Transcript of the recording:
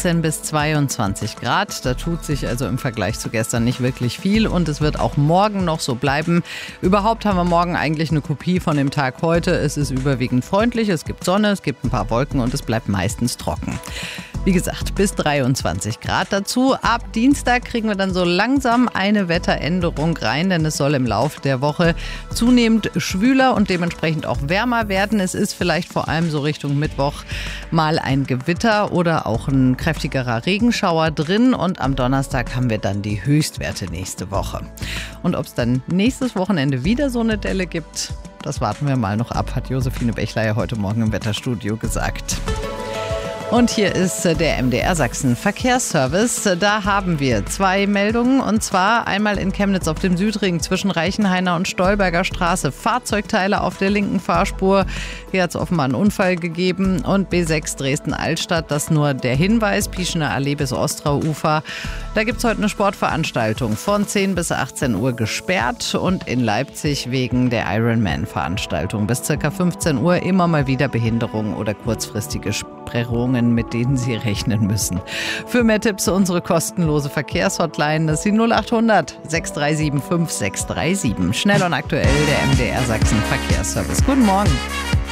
18 bis 22 Grad. Da tut sich also im Vergleich zu gestern nicht wirklich viel und es wird auch morgen noch so bleiben. Überhaupt haben wir morgen eigentlich eine Kopie von dem Tag heute. Es ist überwiegend freundlich, es gibt Sonne, es gibt ein paar Wolken und es bleibt meistens trocken. Wie gesagt, bis 23 Grad dazu. Ab Dienstag kriegen wir dann so langsam eine Wetteränderung rein, denn es soll im Laufe der Woche zunehmend schwüler und dementsprechend auch wärmer werden. Es ist vielleicht vor allem so Richtung Mittwoch mal ein Gewitter oder auch ein kräftigerer Regenschauer drin und am Donnerstag haben wir dann die Höchstwerte nächste Woche. Und ob es dann nächstes Wochenende wieder so eine Delle gibt, das warten wir mal noch ab, hat Josephine Bechler ja heute Morgen im Wetterstudio gesagt. Und hier ist der MDR Sachsen Verkehrsservice. Da haben wir 2 Meldungen und zwar einmal in Chemnitz auf dem Südring zwischen Reichenhainer und Stolberger Straße. Fahrzeugteile auf der linken Fahrspur. Hier hat es offenbar einen Unfall gegeben. Und B6 Dresden-Altstadt, das nur der Hinweis. Pieschener Allee bis Ostrauufer. Da gibt es heute eine Sportveranstaltung von 10 bis 18 Uhr gesperrt und in Leipzig wegen der Ironman-Veranstaltung bis ca. 15 Uhr immer mal wieder Behinderungen oder kurzfristige Sperrungen, mit denen Sie rechnen müssen. Für mehr Tipps unsere kostenlose Verkehrshotline, das ist die 0800 637 5637. Schnell und aktuell der MDR Sachsen Verkehrsservice. Guten Morgen.